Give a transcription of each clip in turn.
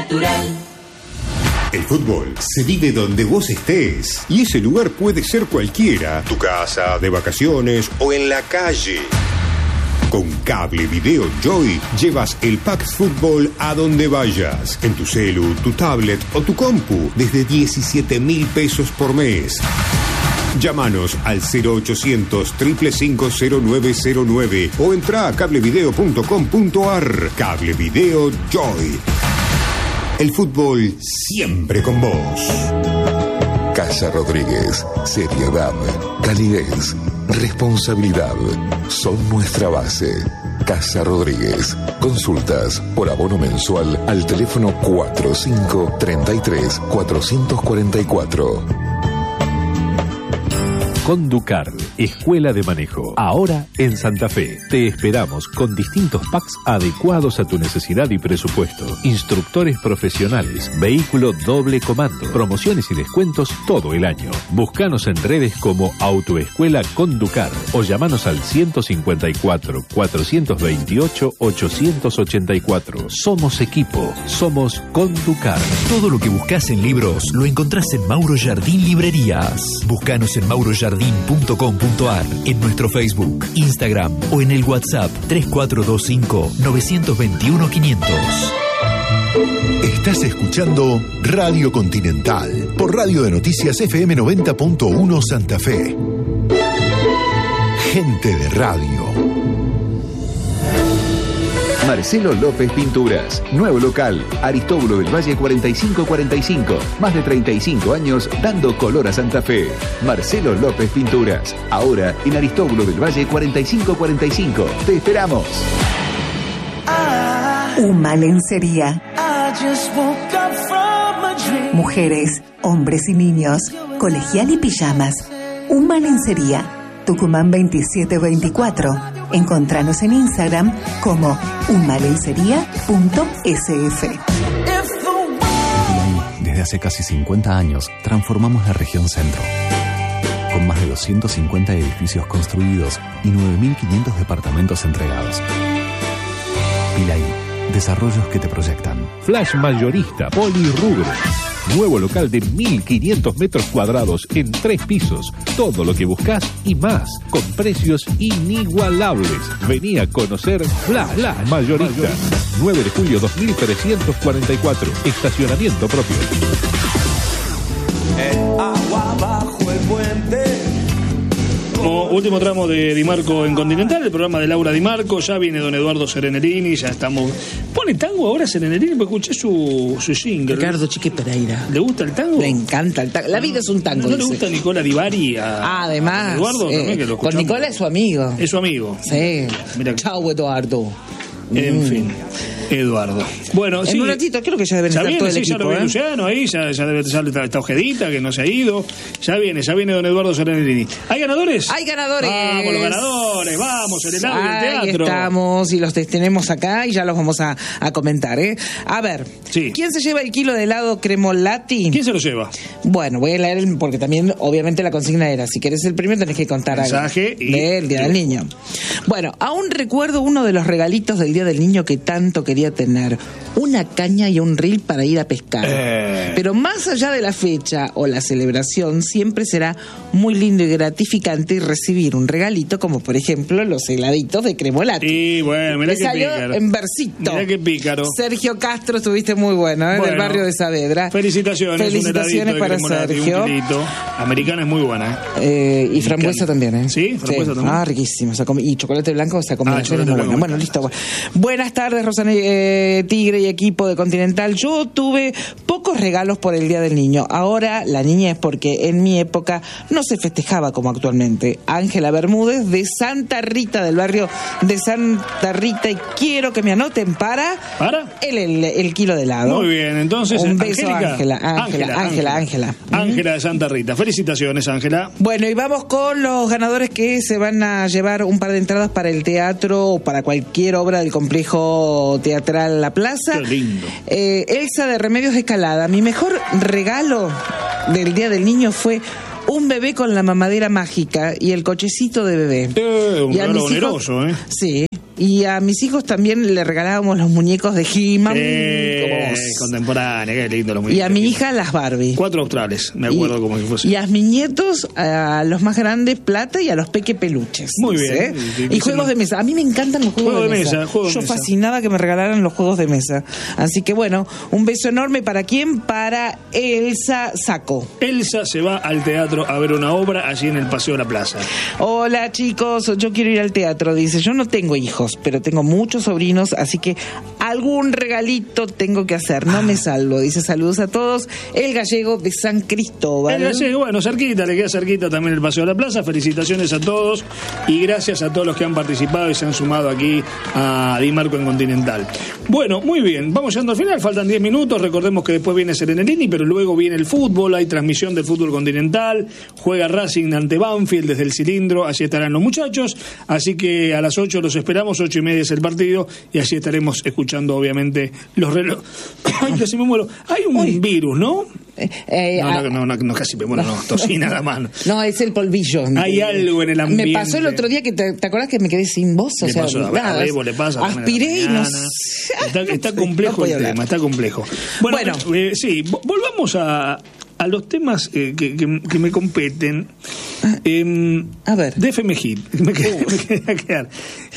Natural. El fútbol se vive donde vos estés. Y ese lugar puede ser cualquiera. Tu casa, de vacaciones o en la calle. Con Cable Video Joy llevas el pack fútbol a donde vayas. En tu celu, tu tablet o tu compu. Desde 17.000 pesos por mes. Llámanos al 0800 555 0909 o entra a cablevideo.com.ar. Cable Video Joy. El fútbol siempre con vos. Casa Rodríguez. Seriedad, calidez, responsabilidad son nuestra base. Casa Rodríguez. Consultas por abono mensual al teléfono 4533 444. Conducar, Escuela de Manejo. Ahora en Santa Fe. Te esperamos con distintos packs adecuados a tu necesidad y presupuesto. Instructores profesionales, vehículo doble comando, promociones y descuentos todo el año. Búscanos en redes como Autoescuela Conducar o llamanos al 154 428 884. Somos equipo, somos Conducar. Todo lo que buscas en libros lo encontrás en Mauro Jardín Librerías. Búscanos en maurojardín.com.ar, en nuestro Facebook, Instagram o en el WhatsApp 3425-921-500. Estás escuchando Radio Continental por Radio de Noticias FM 90.1 Santa Fe. Gente de radio. Marcelo López Pinturas, nuevo local, Aristóbulo del Valle 4545, más de 35 años dando color a Santa Fe. Marcelo López Pinturas, ahora en Aristóbulo del Valle 4545. Te esperamos. Uma Lencería. Mujeres, hombres y niños, colegial y pijamas. Uma Lencería. Tucumán 2724. Encontranos en Instagram como umalencería.sf. Desde hace casi 50 años transformamos la región centro. Con más de 250 edificios construidos y 9.500 departamentos entregados. Pilaí, desarrollos que te proyectan. Flash Mayorista, Polirrubro. Nuevo local de 1.500 metros cuadrados en 3 pisos. Todo lo que buscas y más, con precios inigualables. Vení a conocer Flash Mayorista. 9 de julio 2344. Estacionamiento propio. El agua bajo el puente. Último tramo de Di Marco en Continental, el programa de Laura Di Marco. Ya viene don Eduardo Serenelini, ya estamos. ¿Pone tango ahora Serenelini? Porque escuché su single. Ricardo Chiqui Pereira. ¿Le gusta el tango? Le encanta el tango. La vida es un tango. ¿No le gusta Nicola Di Bari? Además, Eduardo también, que lo escuchamos. con Nicola es su amigo. Es su amigo. Sí. Mira. Chau, Eduardo. En fin, Eduardo. Bueno, en un ratito creo que ya deben estar viene, todo el equipo. Ya lo ve Luciano ahí, ya debe estar esta ojedita que no se ha ido. Ya viene don Eduardo Serenelini. ¿Hay ganadores? Hay ganadores. Vamos, los ganadores, vamos, el helado y el teatro. Ahí estamos y los tenemos acá y ya los vamos a comentar, ¿eh? A ver, sí. ¿Quién se lleva el kilo de helado Cremolati? ¿Quién se lo lleva? Bueno, voy a leer porque también, obviamente, la consigna era: si querés el premio, tenés que contar mensaje algo del Día del Niño. Bueno, aún recuerdo uno de los regalitos del Día del Niño que tanto quería tener: una caña y un reel para ir a pescar. Pero más allá de la fecha o la celebración, siempre será muy lindo y gratificante recibir un regalito como, por ejemplo, los heladitos de Cremolati. Y bueno, mirá que salió pícaro. En versito. Mirá que pícaro. Sergio Castro, estuviste muy bueno, ¿eh? Del barrio de Saavedra. Felicitaciones. Felicitaciones para Sergio. Americana es muy buena, y frambuesa también, ¿eh? ¿Sí? Frambuesa también. Ah, riquísimo. Y chocolate blanco, esa combinación es muy buena. Bueno, listo. Buenas tardes, Rosana Tigre y equipo de Continental. Yo tuve pocos regalos por el Día del Niño. Ahora la niñez, porque en mi época no se festejaba como actualmente. Ángela Bermúdez de Santa Rita, del barrio de Santa Rita, y quiero que me anoten para el kilo de helado. Muy bien, entonces un beso, Ángela de Santa Rita. Felicitaciones, Ángela. Bueno, y vamos con los ganadores que se van a llevar un par de entradas para el teatro o para cualquier obra del complejo teatral La Plaza. Qué lindo. Elsa de Remedios Escalada: mi mejor regalo del Día del Niño fue un bebé con la mamadera mágica y el cochecito de bebé. Un regalo oneroso, ¿eh? Sí. Y a mis hijos también le regalábamos los muñecos de He-Man. Contemporánea, qué lindo los muñecos. Y a mi hija las Barbie. 4 australes, me acuerdo como si fuese. Y a mis nietos, a los más grandes, plata, y a los peque peluches. Muy bien. Y juegos de mesa. A mí me encantan los juegos de mesa. Yo fascinaba que me regalaran los juegos de mesa. Así que bueno, un beso enorme. ¿Para quién? Para Elsa Saco. Elsa se va al teatro a ver una obra allí en el Paseo de la Plaza. Hola chicos, yo quiero ir al teatro. Dice, yo no tengo hijos, pero tengo muchos sobrinos, así que algún regalito tengo que hacer. No me salvo. Dice, saludos a todos. El Gallego de San Cristóbal. El Gallego, bueno, cerquita, le queda cerquita también el Paseo de la Plaza. Felicitaciones a todos y gracias a todos los que han participado y se han sumado aquí a Dimarco en Continental. Bueno, muy bien, vamos llegando al final, faltan 10 minutos. Recordemos que después viene Serenelini, pero luego viene el fútbol, hay transmisión del fútbol continental, juega Racing ante Banfield desde el Cilindro, allí estarán los muchachos, así que a las 8 los esperamos, 8:30 es el partido y allí estaremos escuchando obviamente los relojes. Ay, casi me muero. Hay un virus, ¿no? No, casi me muero, no, tosí nada más. No, es el polvillo. Hay algo en el ambiente. Me pasó el otro día que te acordás que me quedé sin voz, o sea, a Evo le pasa. Aspiré y no. Está complejo el tema, está complejo. Bueno, sí, volvamos a los temas que me competen. A ver. De FM Hit. Me quería quedar.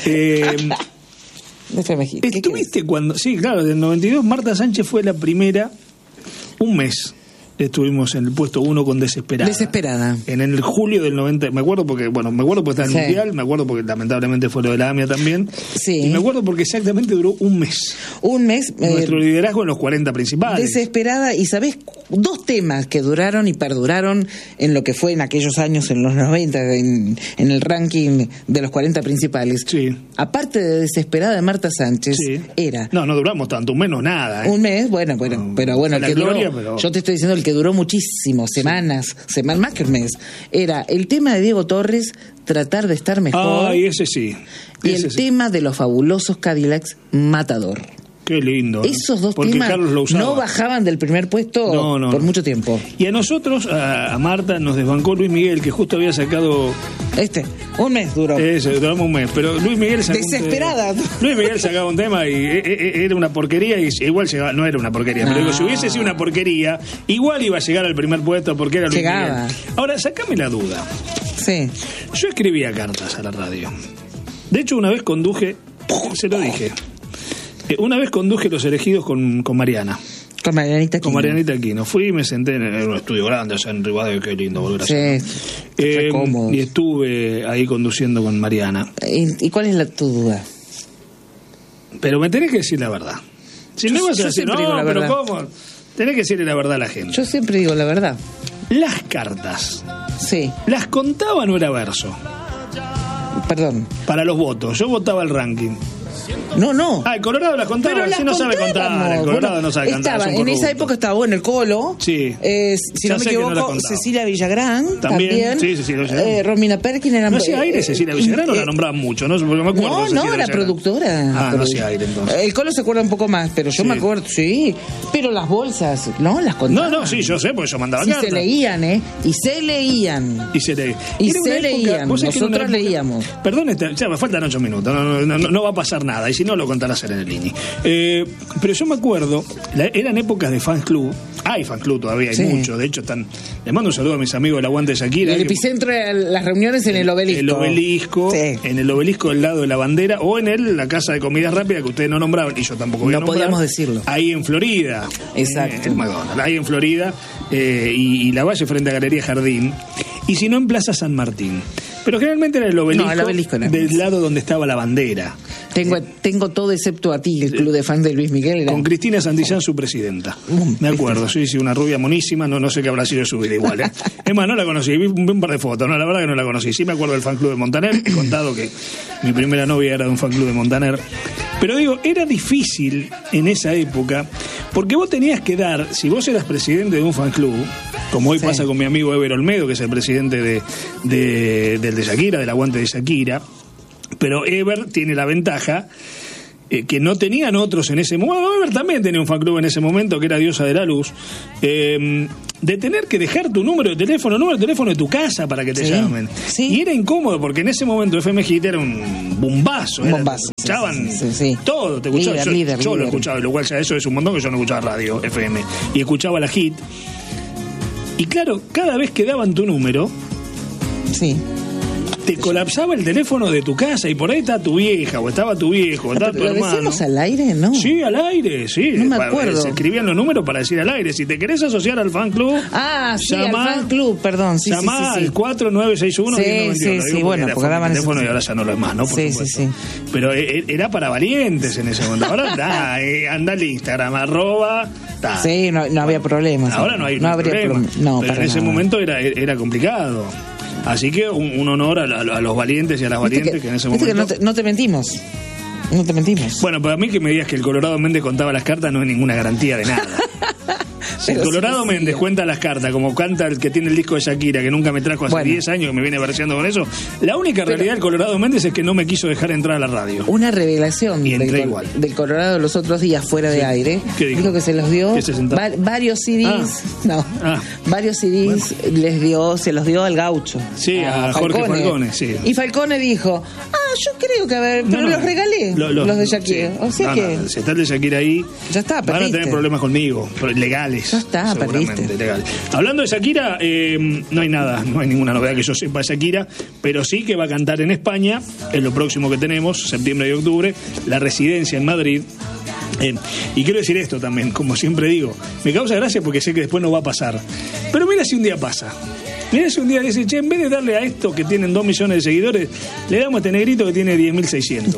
De FM Hit. ¿Estuviste cuando? Sí, claro, del 92. Marta Sánchez fue la primera, un mes. Estuvimos en el puesto 1 con Desesperada. En el julio del 90, me acuerdo porque estaba en el Mundial, me acuerdo porque lamentablemente fue lo de la AMIA también. Sí. Y me acuerdo porque exactamente duró un mes. Nuestro liderazgo en los 40 principales. Desesperada, y ¿sabés? 2 temas que duraron y perduraron en lo que fue en aquellos años, en los 90, en el ranking de los 40 principales. Sí. Aparte de Desesperada de Marta Sánchez, era... No duramos tanto, un mes no nada. Un mes, bueno, pero bueno, el que duró, yo te estoy diciendo el que duró muchísimo, semanas, más que un mes, era el tema de Diego Torres, Tratar de estar mejor. Ay, ese sí. Y el tema de los fabulosos Cadillacs, Matador. Qué lindo. Esos 2 temas no bajaban del primer puesto por mucho tiempo. Y a nosotros, a Marta, nos desbancó Luis Miguel, que justo había sacado... un mes duró. Duramos un mes, pero Luis Miguel sacó Desesperada. Luis Miguel sacaba un tema y era una porquería y igual llegaba, no era una porquería, pero digo, si hubiese sido una porquería, igual iba a llegar al primer puesto porque era Luis Miguel. Ahora, sacame la duda. Sí. Yo escribía cartas a la radio. De hecho, una vez conduje, se lo dije, una vez conduje Los Elegidos con Mariana. Con Marianita Aquino. Con Marianita Aquino. Fui y me senté en un estudio grande, allá en Rivadavia, qué lindo volver a hacer. Y estuve ahí conduciendo con Mariana. ¿Y cuál es tu duda? Pero me tenés que decir la verdad. Si no vas a decir, pero ¿cómo? Tenés que decirle la verdad a la gente. Yo siempre digo la verdad. Las cartas. Sí. ¿Las contaban o era verso? Perdón. Para los votos. Yo votaba el ranking. No. El Colorado las contaba, pero no sabe contar. El Colorado no sabe cantar. En esa época estaba el Colo. Sí. Si no me equivoco, Cecilia Villagrán. También. Sí, Cecilia Villagrán. Romina Perkin era... ¿No hacía aire Cecilia Villagrán o la nombraban mucho? No, porque me acuerdo. No, era productora. No hacía aire entonces. El Colo se acuerda un poco más, pero yo me acuerdo, sí. Pero las bolsas, no, las contaban. No, sí, yo sé, porque yo mandaba cartas. Se leían, Y se leían. Nosotros leíamos. Perdón, ya me faltan 8 minutos. No va a pasar nada. Y si no, lo contará Serenelini. Pero yo me acuerdo, eran épocas de fans club. Hay fans club todavía, hay muchos. De hecho, le mando un saludo a mis amigos del Aguante de Shakira. El epicentro de las reuniones en el Obelisco. El Obelisco, en el Obelisco del lado de la bandera, o en la casa de comida rápida que ustedes no nombraban, y yo tampoco voy a nombrar. No podíamos decirlo. Ahí en Florida. Exacto. En McDonald's. Ahí en Florida, y la Valle frente a Galería Jardín. Y si no, en Plaza San Martín. Pero generalmente era el Obelisco, del lado donde estaba la bandera. Tengo todo excepto a ti, el club de fans de Luis Miguel. Con Cristina Santillán, su presidenta. Me acuerdo, sí, una rubia monísima, no sé qué habrá sido su vida igual. Es más, no la conocí, vi un par de fotos, la verdad que no la conocí. Sí me acuerdo del fan club de Montaner, he contado que mi primera novia era de un fan club de Montaner. Pero digo, era difícil en esa época, porque vos tenías que dar, si vos eras presidente de un fan club, como hoy pasa con mi amigo Ever Olmedo, que es el presidente del de Shakira, del Aguante de Shakira, pero Ever tiene la ventaja que no tenían otros en ese momento. Weber también tenía un fan club en ese momento, que era Diosa de la Luz. De tener que dejar tu número de teléfono de tu casa para que te llamen. Sí. Y era incómodo, porque en ese momento FM Hit era un bombazo. Escuchaban todo, te escuchaba. Yo lo escuchaba, lo cual ya eso es un montón, que yo no escuchaba radio FM. Y escuchaba la Hit. Y claro, cada vez que daban tu número, te colapsaba el teléfono de tu casa y por ahí está tu vieja, o estaba tu viejo, o estaba tu hermano. ¿Lo decimos al aire? No. Sí, al aire, sí. No me acuerdo. Se escribían los números para decir al aire. Si te querés asociar al fan club, al fan club, perdón. Llamá al 4961 Sí, bueno, porque daban el teléfono y ahora ya no lo es más, ¿no? Por supuesto. Pero era para valientes en ese momento. Ahora anda al Instagram, @ Sí, no había problemas. Ahora no habría problema. Pero en ese momento era complicado. Así que un honor a los valientes y a las valientes que en ese momento... Que no te mentimos. No te mentimos. Bueno, para mí que me digas que el Colorado Méndez contaba las cartas no es ninguna garantía de nada. Si el Colorado Méndez cuenta las cartas como canta el que tiene el disco de Shakira, que nunca me trajo hace 10 años, que me viene verseando con eso, la única realidad del Colorado Méndez es que no me quiso dejar entrar a la radio. Una revelación del Colorado los otros días fuera de aire. ¿Qué dijo? Dijo que se los dio varios CDs. Varios CDs se los dio al Gaucho. Sí, a Jorge Falcone. Sí. Y Falcone dijo, yo creo que pero los regalé, los de Shakira. O sea que... si está el de Shakira ahí, ya está, van a tener problemas conmigo, legales. Ya está, perdiste. Legal. Hablando de Shakira, no hay ninguna novedad que yo sepa de Shakira, pero sí que va a cantar en España, es lo próximo que tenemos, septiembre y octubre, la residencia en Madrid. Y quiero decir esto también, como siempre digo, me causa gracia porque sé que después no va a pasar. Pero mira si un día pasa. Mira si un día dice, en vez de darle a estos que tienen 2 millones de seguidores, le damos a este negrito que tiene 10.600.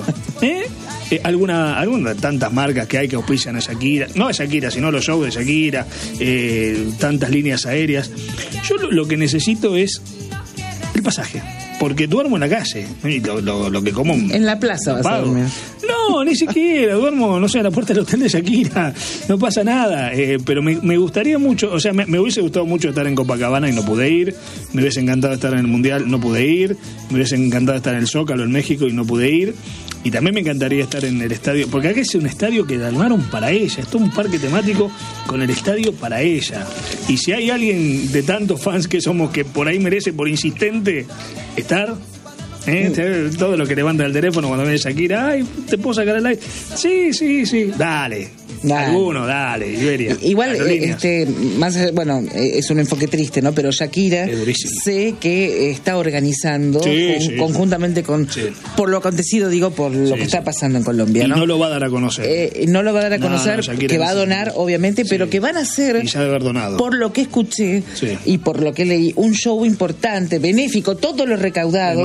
Alguna tantas marcas que hay que auspician a Shakira, no a Shakira, sino los shows de Shakira, tantas líneas aéreas. Yo lo que necesito es el pasaje, porque duermo en la calle, y lo que como en la plaza vas a dormir. No, ni siquiera, duermo, no sé, a la puerta del hotel de Shakira, no pasa nada, pero me gustaría mucho, o sea, me hubiese gustado mucho estar en Copacabana y no pude ir, me hubiese encantado estar en el Mundial, no pude ir, me hubiese encantado estar en el Zócalo en México y no pude ir, y también me encantaría estar en el estadio, porque acá es un estadio que armaron para ella, es todo un parque temático con el estadio para ella, y si hay alguien de tantos fans que somos que por ahí merece por insistente estar... todo lo que levanta el teléfono cuando viene Shakira, ¿te puedo sacar el aire? Sí, dale. Alguno, dale, Iberia. Igual, es un enfoque triste, ¿no? Pero Shakira sé que está organizando conjuntamente con por lo acontecido, por lo que está pasando en Colombia, ¿no? Y no lo va a dar a conocer. No lo va a dar a conocer, que va a donar, obviamente, pero que van a hacer, y ya debe haber donado. Por lo que escuché y por lo que leí, un show importante, benéfico, todo lo recaudado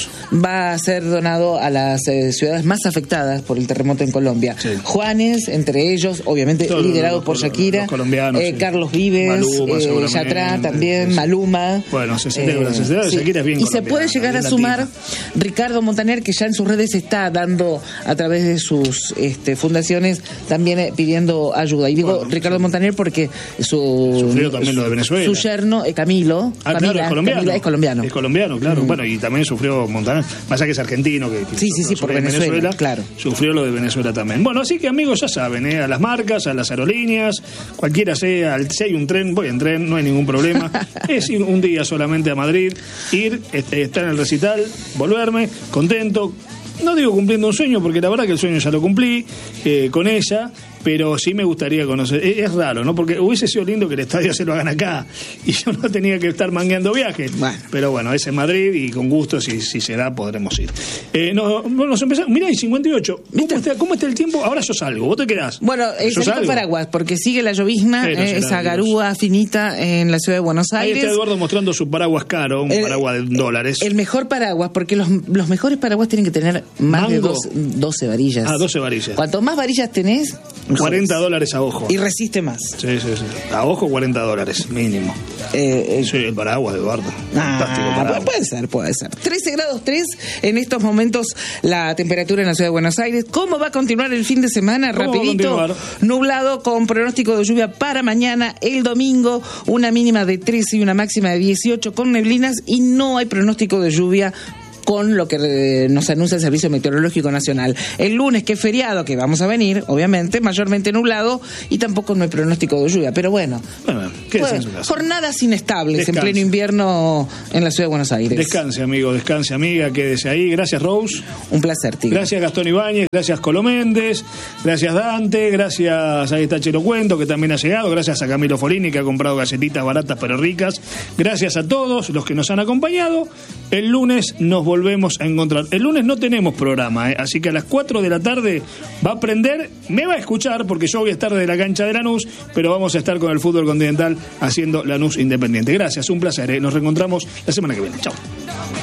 va a ser donado a las ciudades más afectadas por el terremoto en Colombia. Juanes, entre ellos, obviamente liderado por Shakira, Carlos Vives, Yatra también, Maluma. Bueno, se celebra Shakira es bien. Y se puede llegar a sumar Ricardo Montaner, que ya en sus redes está dando a través de sus fundaciones también pidiendo ayuda. Y digo Ricardo Montaner porque sufrió también lo de Venezuela. Su yerno, Camilo, Camila, es colombiano. Es colombiano, claro. Bueno, y también sufrió Montaner, más allá que es argentino, que sí, por Venezuela, claro. Sufrió lo de Venezuela también. Bueno, así que amigos, ya saben, a las marcas, a las aerolíneas, cualquiera sea, si hay un tren, voy en tren, no hay ningún problema. Es ir un día solamente a Madrid, ir, estar en el recital, volverme, contento. No digo cumpliendo un sueño, porque la verdad que el sueño ya lo cumplí con ella, pero sí me gustaría conocer. Es raro, ¿no? Porque hubiese sido lindo que el estadio se lo hagan acá y yo no tenía que estar mangueando viajes. Pero bueno, es en Madrid y con gusto, si se da, podremos ir. Nos empezamos. Mirá, hay 58. ¿Cómo está el tiempo? Ahora yo salgo, vos te quedás. Bueno, salí paraguas, porque sigue la llovizna, esa garúa finita en la ciudad de Buenos Aires. Ahí está Eduardo mostrando su paraguas caro, un paraguas de $. El mejor paraguas, porque los mejores paraguas tienen que tener más de 12 varillas. 12 varillas. Cuanto más varillas tenés, $40 a ojo. Y resiste más. Sí. A ojo $40 mínimo. El paraguas de Eduardo. Fantástico paraguas. Puede ser. 13 grados 3 en estos momentos la temperatura en la ciudad de Buenos Aires. ¿Cómo va a continuar el fin de semana? Rapidito. Nublado con pronóstico de lluvia para mañana, el domingo, una mínima de 13 y una máxima de 18 con neblinas, y no hay pronóstico de lluvia con lo que nos anuncia el Servicio Meteorológico Nacional. El lunes, que es feriado, que vamos a venir, obviamente, mayormente nublado y tampoco no hay pronóstico de lluvia. Pero bueno, jornadas inestables en pleno invierno en la ciudad de Buenos Aires. Descanse, amigo, descanse, amiga, quédese ahí. Gracias, Rose. Un placer, Tigre. Gracias, Gastón Ibáñez, gracias, Colo Méndez, gracias, Dante, gracias, ahí está Chelo Cuento, que también ha llegado, gracias a Camilo Folini, que ha comprado galletitas baratas pero ricas. Gracias a todos los que nos han acompañado. El lunes nos volvemos a encontrar. El lunes no tenemos programa, así que a las 4 de la tarde va a prender, me va a escuchar, porque yo voy a estar de la cancha de Lanús, pero vamos a estar con el fútbol continental haciendo Lanús Independiente. Gracias, un placer, nos reencontramos la semana que viene. Chao.